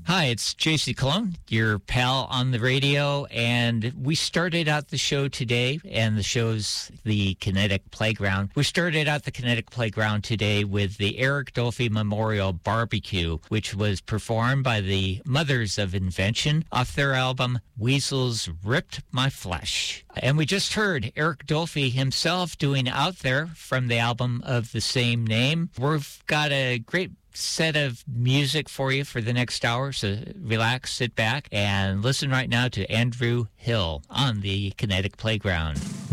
Hi, it's JC Cologne, your pal on the radio, and we started out the show today, and the show's the Kinetic Playground. We started out the Kinetic Playground today with the Eric Dolphy Memorial Barbecue, which was performed by the Mothers of Invention off their album Weasels Ripped My Flesh. And we just heard Eric Dolphy himself doing Out There from the album of the same name. We've got a great set of music for you for the next hour, so relax, sit back, and listen right now to Andrew Hill on the Kinetic Playground.